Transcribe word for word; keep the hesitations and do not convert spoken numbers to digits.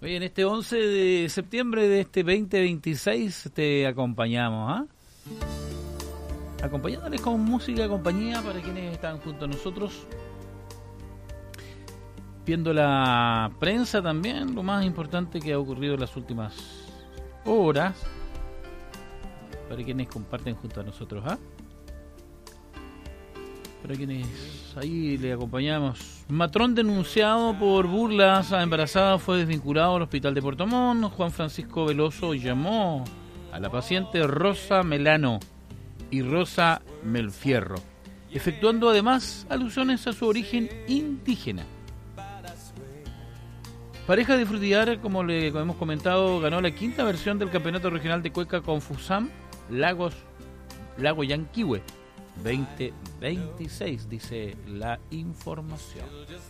Oye, en este once de septiembre de este veinte veintiséis te acompañamos, ¿ah? ¿eh? Acompañándoles con música de compañía para quienes están junto a nosotros. Viendo la prensa también, lo más importante que ha ocurrido en las últimas horas. Para quienes comparten junto a nosotros, ¿ah? ¿eh? Para quienes ahí le acompañamos. Matrón denunciado por burlas a embarazada fue desvinculado al hospital de Puerto Montt. Juan Francisco Veloso llamó a la paciente Rosa Melano y Rosa Melfierro, efectuando además alusiones a su origen indígena. Pareja de Frutillar, como le hemos comentado, ganó la quinta versión del Campeonato Regional de Cueca Confusam Lagos Lago Yanquihue veinte veintiséis, dice la información.